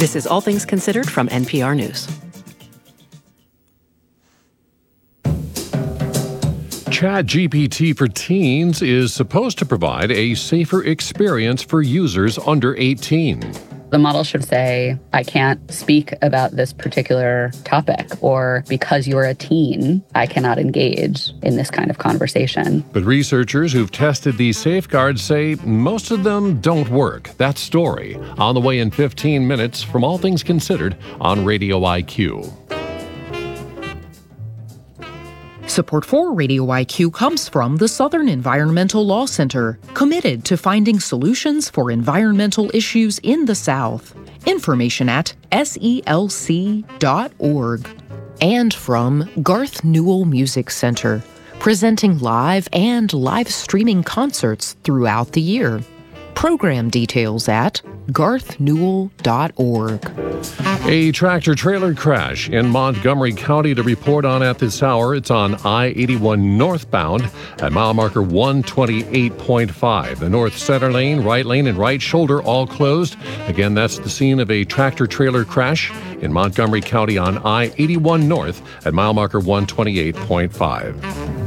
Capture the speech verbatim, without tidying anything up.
This is All Things Considered from N P R News. ChatGPT for Teens is supposed to provide a safer experience for users under eighteen. The model should say, I can't speak about this particular topic, or because you're a teen, I cannot engage in this kind of conversation. But researchers who've tested these safeguards say most of them don't work. That story on the way in fifteen minutes from All Things Considered on Radio I Q. Support for Radio I Q comes from the Southern Environmental Law Center, committed to finding solutions for environmental issues in the South. Information at S E L C dot org. And from Garth Newell Music Center, presenting live and live streaming concerts throughout the year. Program details at garth newell dot org. A tractor-trailer crash in Montgomery County to report on at this hour. It's on I eighty-one northbound at mile marker one twenty-eight point five. The north center lane, right lane, and right shoulder all closed. Again, that's the scene of a tractor-trailer crash in Montgomery County on I eighty-one north at mile marker one twenty-eight point five.